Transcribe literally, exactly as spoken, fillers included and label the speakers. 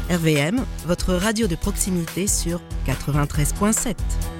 Speaker 1: R V M, votre radio de proximité sur quatre-vingt-treize virgule sept.